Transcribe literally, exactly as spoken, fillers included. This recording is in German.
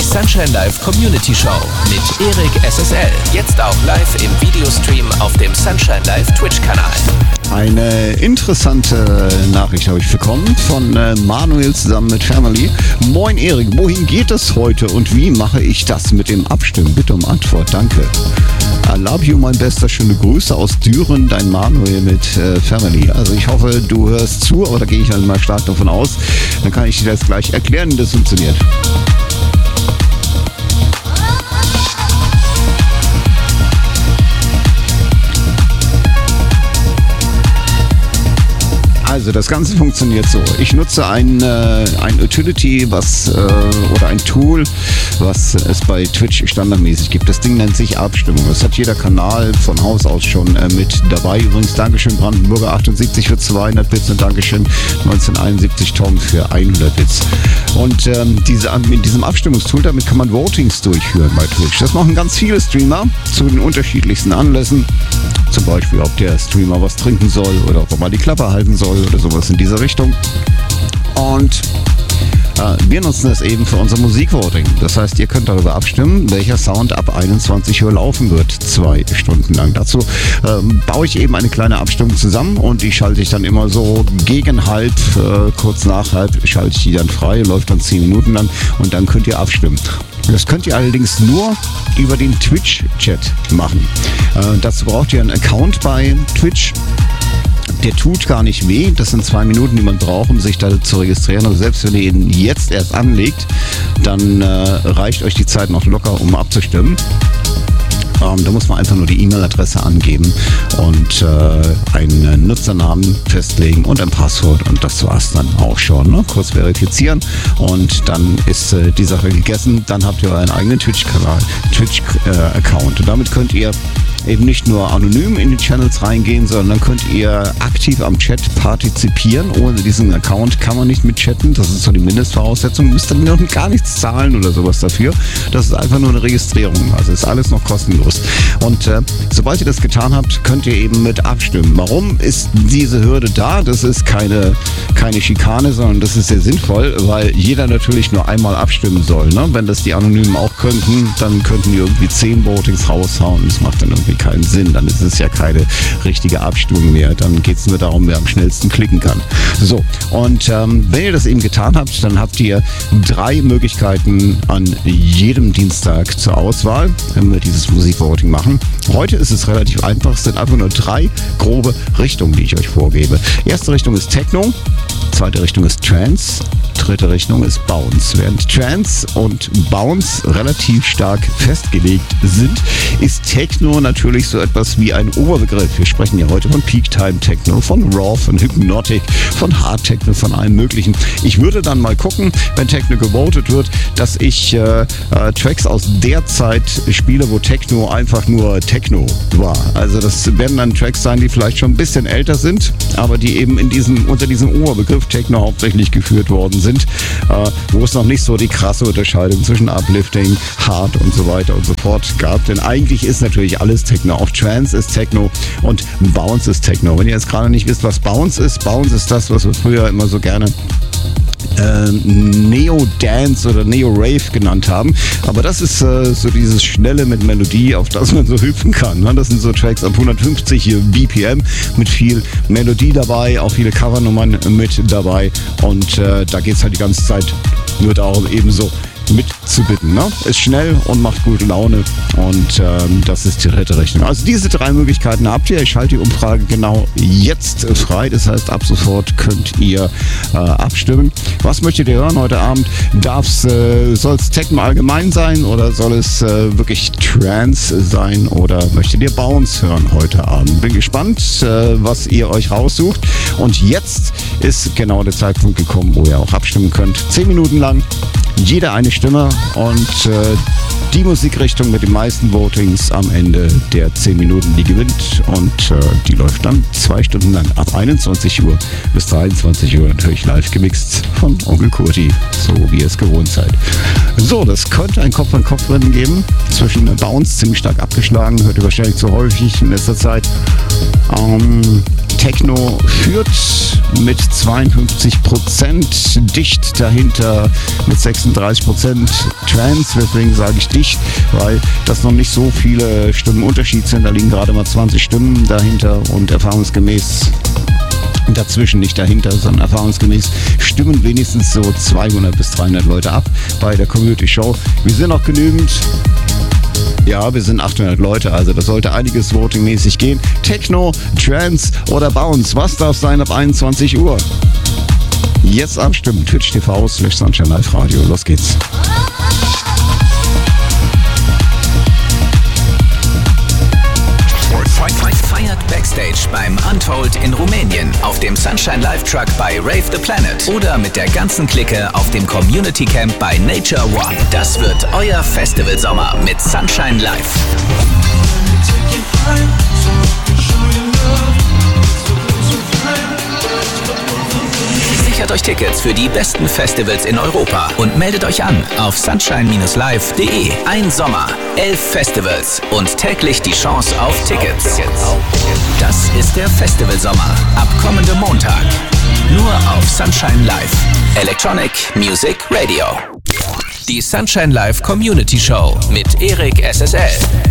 Sunshine Live Community Show mit Erik S S L. Jetzt auch live im Videostream auf dem Sunshine Live Twitch-Kanal. Eine interessante Nachricht habe ich bekommen von äh, Manuel zusammen mit Family. Moin Erik, wohin geht es heute und wie mache ich das mit dem Abstimmen? Bitte um Antwort, danke. I love you, mein Bester. Schöne Grüße aus Düren, dein Manuel mit äh, Family. Also ich hoffe, du hörst zu, aber da gehe ich halt mal stark davon aus. Dann kann ich dir das gleich erklären, wie das funktioniert. Also das Ganze funktioniert so. Ich nutze ein, äh, ein Utility, was äh, oder ein Tool, was es bei Twitch standardmäßig gibt. Das Ding nennt sich Abstimmung. Das hat jeder Kanal von Haus aus schon äh, mit dabei. Übrigens Dankeschön Brandenburger achtundsiebzig für zweihundert Bits und Dankeschön neunzehnhunderteinundsiebzig Tom für hundert Bits. Und ähm, diese, mit diesem Abstimmungstool, damit kann man Votings durchführen bei Twitch. Das machen ganz viele Streamer zu den unterschiedlichsten Anlässen. Zum Beispiel, ob der Streamer was trinken soll oder ob er mal die Klappe halten soll oder sowas in dieser Richtung. Und äh, wir nutzen das eben für unser Musikvoting. Das heißt, ihr könnt darüber abstimmen, welcher Sound ab einundzwanzig Uhr laufen wird, zwei Stunden lang. Dazu ähm, baue ich eben eine kleine Abstimmung zusammen und die schalte ich dann immer so gegen halb, äh, kurz nach halb, schalte ich die dann frei, läuft dann zehn Minuten lang und dann könnt ihr abstimmen. Das könnt ihr allerdings nur über den Twitch-Chat machen. Äh, dazu braucht ihr einen Account bei Twitch. Der tut gar nicht weh. Das sind zwei Minuten, die man braucht, um sich da zu registrieren. Also selbst wenn ihr ihn jetzt erst anlegt, dann äh, reicht euch die Zeit noch locker, um abzustimmen. Ähm, da muss man einfach nur die E-Mail-Adresse angeben und äh, einen Nutzernamen festlegen und ein Passwort und das war's dann auch schon. Ne? Kurz verifizieren und dann ist äh, die Sache gegessen. Dann habt ihr euren eigenen Twitch-Kanal, Twitch-Account. Äh, und damit könnt ihr eben nicht nur anonym in die Channels reingehen, sondern könnt ihr aktiv am Chat partizipieren. Ohne diesen Account kann man nicht mit chatten. Das ist so die Mindestvoraussetzung. Ihr müsst dann noch gar nichts zahlen oder sowas dafür. Das ist einfach nur eine Registrierung. Also ist alles noch kostenlos. Und äh, sobald ihr das getan habt, könnt ihr eben mit abstimmen. Warum ist diese Hürde da? Das ist keine, keine Schikane, sondern das ist sehr sinnvoll, weil jeder natürlich nur einmal abstimmen soll. Ne? Wenn das die Anonymen auch könnten, dann könnten die irgendwie zehn Votings raushauen. Das macht dann irgendwie keinen Sinn. Dann ist es ja keine richtige Abstimmung mehr. Dann geht es nur darum, wer am schnellsten klicken kann. So, und ähm, wenn ihr das eben getan habt, dann habt ihr drei Möglichkeiten an jedem Dienstag zur Auswahl, wenn wir dieses Musikvoting machen. Heute ist es relativ einfach. Es sind einfach nur drei grobe Richtungen, die ich euch vorgebe. Erste Richtung ist Techno, zweite Richtung ist Trance, dritte Richtung ist Bounce. Während Trance und Bounce relativ stark festgelegt sind, ist Techno natürlich so etwas wie ein Oberbegriff. Wir sprechen ja heute von Peak Time Techno, von Raw, von Hypnotic, von Hard Techno, von allem Möglichen. Ich würde dann mal gucken, wenn Techno gewotet wird, dass ich äh, äh, Tracks aus der Zeit spiele, wo Techno einfach nur Techno war. Also das werden dann Tracks sein, die vielleicht schon ein bisschen älter sind, aber die eben in diesem, unter diesem Oberbegriff Techno hauptsächlich geführt worden sind, äh, wo es noch nicht so die krasse Unterscheidung zwischen Uplifting, Hard und so weiter und so fort gab. Denn eigentlich ist natürlich alles Techno. Auch Trance ist Techno und Bounce ist Techno. Wenn ihr jetzt gerade nicht wisst, was Bounce ist, Bounce ist das, was wir früher immer so gerne äh, Neo-Dance oder Neo-Rave genannt haben. Aber das ist äh, so dieses Schnelle mit Melodie, auf das man so hüpfen kann. Ne? Das sind so Tracks ab hundertfünfzig B P M mit viel Melodie dabei, auch viele Covernummern mit dabei. Und äh, da geht es halt die ganze Zeit nur darum, ebenso mitzubitten. Ne? Ist schnell und macht gute Laune und ähm, das ist die dritte Richtung. Also diese drei Möglichkeiten habt ihr. Ich schalte die Umfrage genau jetzt frei. Das heißt, ab sofort könnt ihr äh, abstimmen. Was möchtet ihr hören heute Abend? Darf's, äh, soll es Techno allgemein sein oder soll es äh, wirklich Trance sein oder möchtet ihr Bounce hören heute Abend? Bin gespannt, äh, was ihr euch raussucht. Und jetzt ist genau der Zeitpunkt gekommen, wo ihr auch abstimmen könnt. Zehn Minuten lang jeder eine Stimme und äh, die Musikrichtung mit den meisten Votings am Ende der zehn Minuten, die gewinnt und äh, die läuft dann zwei Stunden lang ab einundzwanzig Uhr bis dreiundzwanzig Uhr natürlich live gemixt von Onkel Kurti, so wie ihr es gewohnt seid. So, das könnte ein Kopf-an-Kopf-Rennen geben zwischen Bounce, ziemlich stark abgeschlagen, hört ihr wahrscheinlich zu häufig in letzter Zeit. Ähm, Techno führt mit zweiundfünfzig Prozent, dicht dahinter mit sechsunddreißig Prozent Trance. Deswegen sage ich dicht, weil das noch nicht so viele Stimmen Unterschied sind. Da liegen gerade mal zwanzig Stimmen dahinter und erfahrungsgemäß dazwischen, nicht dahinter, sondern erfahrungsgemäß stimmen wenigstens so zweihundert bis dreihundert Leute ab bei der Community Show. Wir sind noch genügend. Ja, wir sind achthundert Leute, also da sollte einiges votingmäßig gehen. Techno, Trance oder Bounce, was darf sein ab einundzwanzig Uhr? Jetzt abstimmen, Twitch T V slash Sunshine Live Radio, los geht's. Feiert Backstage beim Untold in Rumänien, auf dem Sunshine Live Truck bei Rave the Planet oder mit der ganzen Clique auf dem Community Camp bei Nature One. Das wird euer Festivalsommer mit Sunshine Live. Sichert euch Tickets für die besten Festivals in Europa und meldet euch an auf sunshine live punkt de. Ein Sommer, elf Festivals und täglich die Chance auf Tickets. Das ist der Festivalsommer ab kommendem Montag. Nur auf Sunshine Live. Electronic Music Radio. Die Sunshine Live Community Show mit Erik S S L.